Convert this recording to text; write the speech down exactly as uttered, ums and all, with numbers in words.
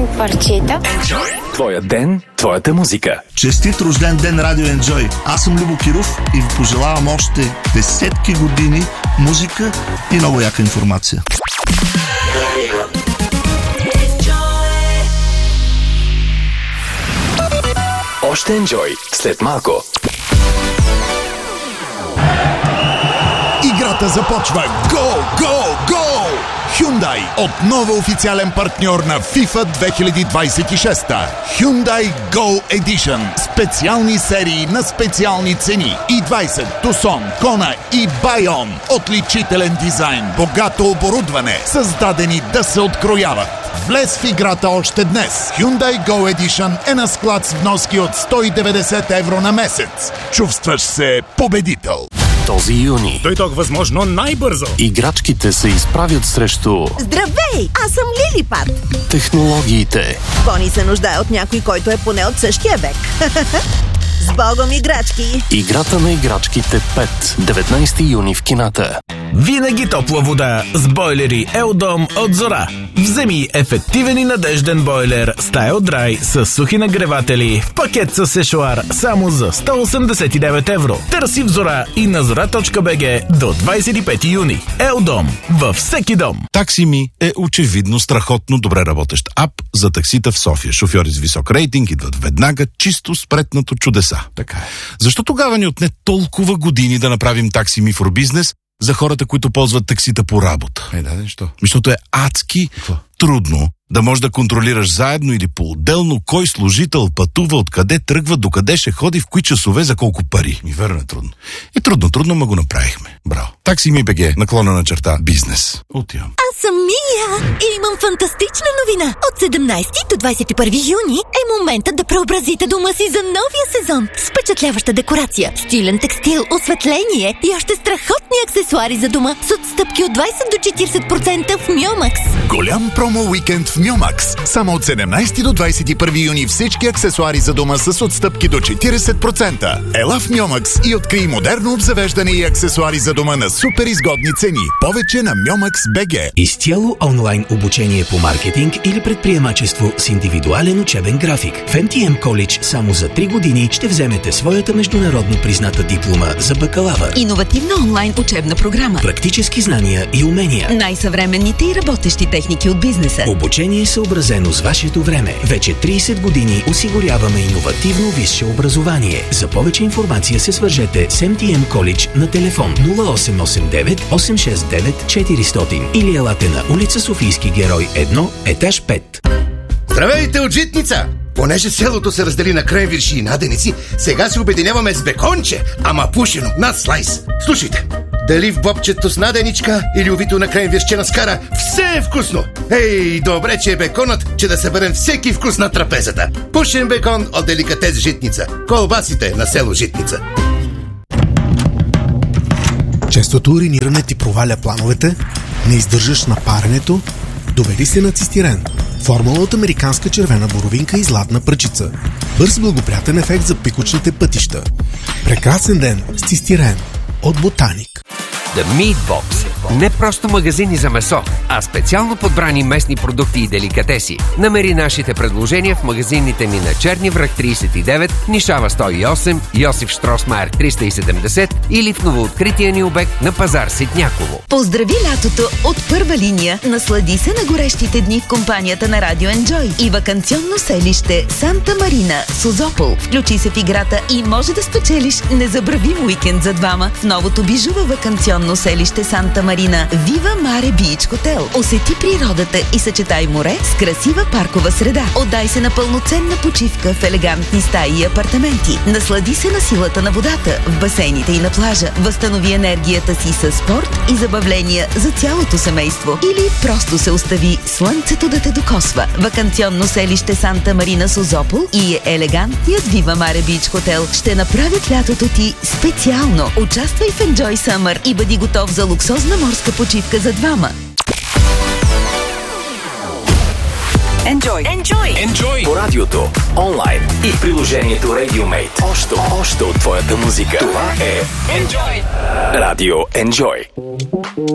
парчета. Enjoy. Твоя ден, твоята музика. Честит рожден ден, Радио Enjoy! Аз съм Любо Киров и ви пожелавам още десетки години музика и много яка информация. Още Enjoy след малко. Играта започва! Гол! Гол! Гол! Hyundai отново официален партньор на FIFA две хиляди двадесет и шеста. Hyundai Go Edition. Специални серии на специални цени. и двадесет, Tucson, Kona и Bayon. Отличителен дизайн, богато оборудване, създадени да се открояват. Влез в играта още днес. Hyundai Go Edition е на склад с вноски от сто и деветдесет евро на месец. Чувстваш се победител. Този юни той ток възможно най-бързо. играчките се изправят срещу Здравей! Аз съм Лилипад. технологиите. Бони се нуждае от някой, който е поне от същия век. С Богом, играчки! Играта на играчките пет. деветнадесети юни в кината. Винаги топла вода с бойлери Елдом от Зора. Вземи ефективен и надежден бойлер StyleDry с сухи нагреватели в пакет с сешоар само за сто осемдесет и девет евро. Търси в Зора и на зора точка би джи до двадесет и пети юни. Елдом във всеки дом. Таксими е очевидно страхотно добре работещ ап за таксита в София. Шофьори с висок рейтинг идват веднага, чисто спретнато чудеса. Така е. Защо тогава ни отне толкова години да направим Таксими for бизнес за хората, които ползват таксита по работа? Е, да, защо? Защото е адски Какво? трудно да можеш да контролираш заедно или по-отделно кой служител пътува, откъде тръгва, докъде ще ходи, в кои часове, за колко пари. Ми верно е трудно. И трудно, трудно, ма го направихме. Браво. Таксими точка би джи, наклона на черта бизнес. Отивам. Аз съм Мия и имам фантастична новина. От седемнадесети до двадесет и първи юни е моментът да преобразите дома си за новия сезон. С впечатляваща декорация, стилен текстил, осветление и още страхотни аксесуари за дома с отстъпки от двадесет до четиридесет процента в Мьомакс. Голям промо уикенд в Мьомакс. Само от седемнадесети до двадесет и първи юни всички аксесуари за дома с отстъпки до четиридесет процента. Ела в Мьомакс и открий модерно обзавеждане и аксесуари за дома на супер изгодни цени. Повече на Мьомакс точка би джи. Изцяло онлайн обучение по маркетинг или предприемачество с индивидуален учебен график. В Ем Ти Ем College само за три години ще вземете своята международно призната диплома за бакалавър. Иновативна онлайн учебна програма. Практически знания и умения. Най-съвременните и работещи техники от бизнеса. Обучение съобразено с вашето време. Вече тридесет години осигуряваме иновативно висше образование. За повече информация се свържете с Ем Ти Ем College на телефон нула осем осем девет осем шест девет четиристотин или елате на улица Софийски герой едно, етаж пет. Здравейте от Житница! Понеже селото се раздели на кренвирши и наденици, сега се обединяваме с беконче, ама пушено, над слайс. Слушайте, дали в бобчето с наденичка или увито на кренвиршче на скара, все е вкусно! Ей, добре, че е беконът, че да съберем всеки вкус на трапезата. Пушен бекон от деликатес Житница. Колбасите на село Житница. Честото уриниране ти проваля плановете, не издържаш на паренето, доведи се на цистирен. Формула от американска червена боровинка и златна пръчица. Бърз благоприятен ефект за пикочните пътища. Прекрасен ден с цистирен от Ботаник. The Meat Box. Не просто магазини за месо, а специално подбрани местни продукти и деликатеси. Намери нашите предложения в магазините ни на Черни връх тридесет и девет, Нишава сто и осем, Йосиф Штросмайер триста и седемдесет или в новооткрития ни обект на пазар Ситняково. Поздрави лятото от първа линия. Наслади се на горещите дни в компанията на Радио Enjoy и ваканционно селище Санта Марина, Созопол. Включи се в играта и може да спечелиш незабравим уикенд за двама в новото бижува ваканционно селище Санта Марина Viva Mare Beach Hotel. Усети природата и съчетай море с красива паркова среда. Отдай се на пълноценна почивка в елегантни стаи и апартаменти. Наслади се на силата на водата в басейните и на плажа. Възстанови енергията си със спорт и забавления за цялото семейство. Или просто се остави слънцето да те докосва. Ваканционно селище Санта Марина Созопол и елегантният Viva Mare Beach Hotel ще направят лятото ти специално. Участвай в Enjoy Summer и бъди готов за луксозна морска почивка за двама. Enjoy. Enjoy. Enjoy. По радиото, онлайн и в приложението RadioMate. Още, още от твоята музика. Това е Enjoy. Радио Enjoy.